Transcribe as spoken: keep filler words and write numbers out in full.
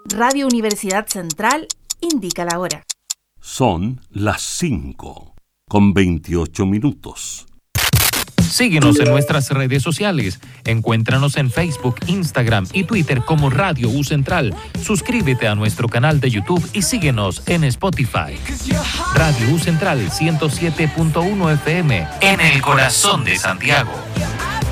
Radio Universidad Central indica la hora. Son las cinco con veintiocho minutos. Síguenos en nuestras redes sociales. Encuéntranos en Facebook, Instagram y Twitter como Radio U Central. Suscríbete a nuestro canal de YouTube y síguenos en Spotify. Radio U Central ciento siete punto uno F M en el corazón de Santiago.